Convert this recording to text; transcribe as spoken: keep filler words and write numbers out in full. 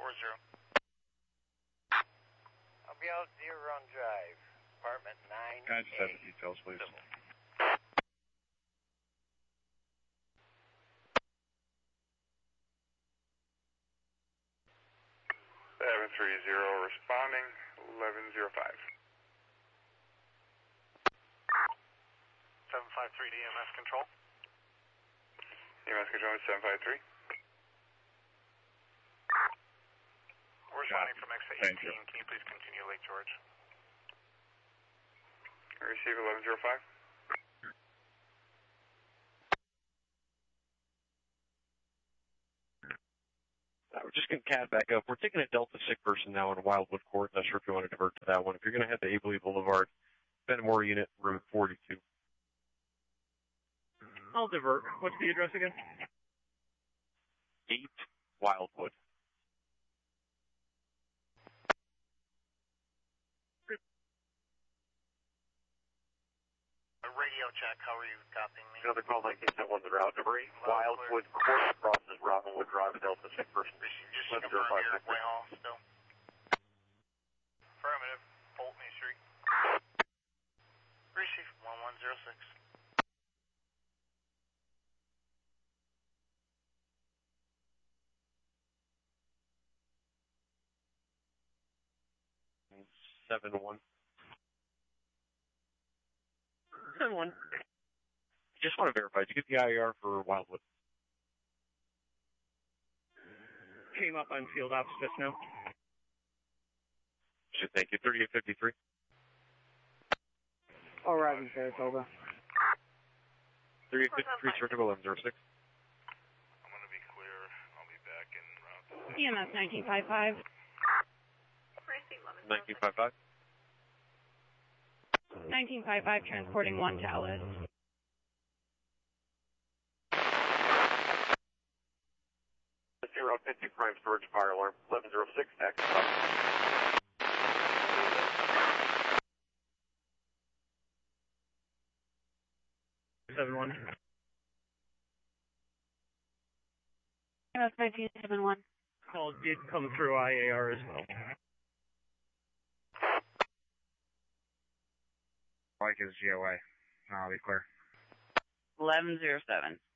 four zero. I'll be out Deer Run Drive, apartment nine A. Can I just have the details, please? Civil. seven three zero responding, eleven zero five. seven five three to E M S control. E M S control is seven five three. We're responding from exit Thank you. eighteen. Can you please continue Lake George? Receive eleven zero five. Uh, we're just going to cat back up. We're taking a Delta sick person now in Wildwood Court. Not sure if you want to divert to that one. If you're going to head to Abley Boulevard, Benmore Unit, room forty-two. I'll divert. What's the address again? eight Wildwood. A radio check. How are you copying me? Another call nineteen seven one, the route number eight. Wildwood Court crosses Robinwood Drive, a Delta sick person. Just Let's confirm go five your six. Whitehall still. Affirmative. Pulteney Street. Receive one one zero six. seven one. seven one. Just want to verify. Did you get the I A R for Wildwood? Came up on field ops just now. Should thank you. thirty-eight fifty-three. All right, in Saratoga. thirty-eight fifty-three, Surgical eleven zero six. I'm going to be clear. I'll be back in route. E M S nineteen fifty-five. nineteen fifty-five. nineteen fifty-five, transporting one Talus. Zero fifty prime storage fire alarm, eleven zero six, X. seven one. E M S nineteen seventy-one. Call did come through I A R as well. Like his G O A. I'll be clear. eleven zero seven.